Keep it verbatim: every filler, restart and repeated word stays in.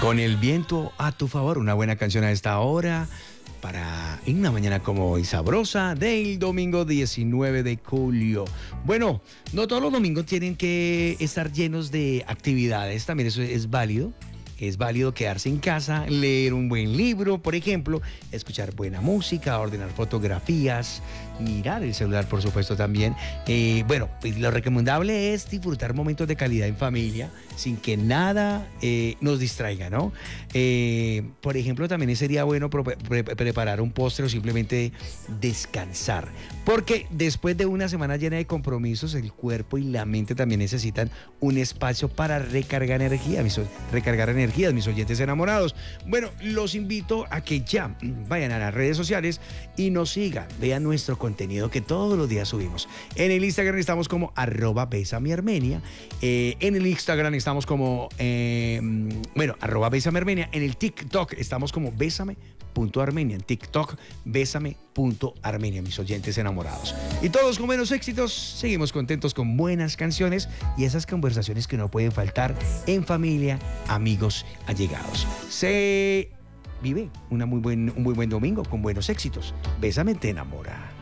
Con el viento a tu favor, una buena canción a esta hora para en una mañana como hoy sabrosa del domingo diecinueve de julio. Bueno, no todos los domingos tienen que estar llenos de actividades, también eso es válido. Es válido quedarse en casa, leer un buen libro, por ejemplo, escuchar buena música, ordenar fotografías, mirar el celular, por supuesto, también. Eh, bueno, pues lo recomendable es disfrutar momentos de calidad en familia, sin que nada eh, nos distraiga, ¿no? Eh, por ejemplo, también sería bueno pre pre preparar un postre o simplemente descansar, porque después de una semana llena de compromisos, el cuerpo y la mente también necesitan un espacio para recargar energía, mis, recargar energía. Mis oyentes enamorados. Bueno, los invito a que ya vayan a las redes sociales y nos sigan, vean nuestro contenido que todos los días subimos. En el Instagram estamos como arroba besamiarmenia, eh, en el Instagram estamos como, eh, bueno, arroba besamiarmenia, en el TikTok estamos como besame.armenia, en TikTok besame.armenia, mis oyentes enamorados. Y todos con buenos éxitos, seguimos contentos con buenas canciones y esas conversaciones que no pueden faltar en familia, amigos, allegados. Se vive una muy buen, un muy buen domingo con buenos éxitos. Bésame te enamora.